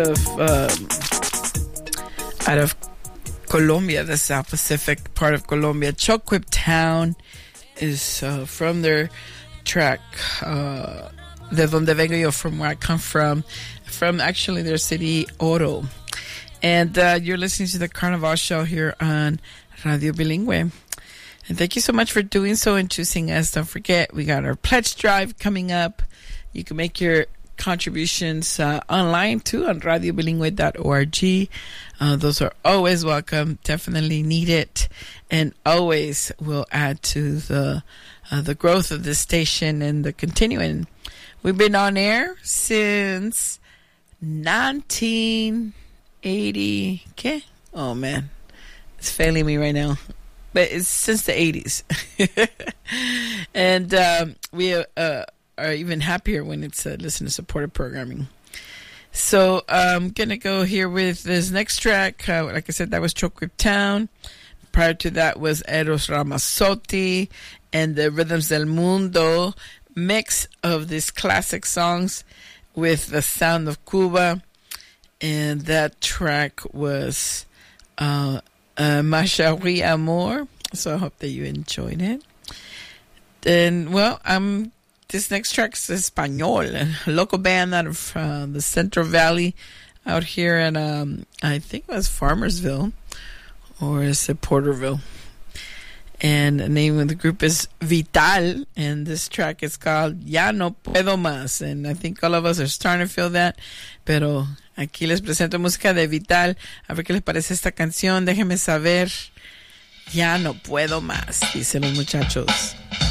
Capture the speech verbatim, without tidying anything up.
of um, out of Colombia, the South Pacific part of Colombia. Choquip Town is uh, from their track uh, De Donde Vengo Yo, from where I come from, from actually their city, Oro. And uh, you're listening to the Carnival Show here on Radio Bilingüe. And thank you so much for doing so and choosing us. Don't forget, we got our pledge drive coming up. You can make your contributions uh, online too on radio bilingüe dot org. Uh, those are always welcome, definitely need it, and always will add to the uh, the growth of the station and the continuing. We've been on air since nineteen eighty. Okay, oh man, it's failing me right now, but it's since the eighties, and um, we uh, are even happier when it's uh, listener-supported programming. So I'm going to go here with this next track. Uh, like I said, that was Choquip Town. Prior to that was Eros Ramazzotti and the Rhythms del Mundo, mix of these classic songs with the sound of Cuba. And that track was uh, uh, Ma Chérie Amour. So I hope that you enjoyed it. Then, well, I'm... This next track is Español, a local band out of uh, the Central Valley out here in, um, I think it was Farmersville, or is it Porterville? And the name of the group is Vital, and this track is called Ya No Puedo Más. And I think all of us are starting to feel that, pero aquí les presento música de Vital. A ver qué les parece esta canción, déjenme saber. Ya no puedo más, dicen los muchachos.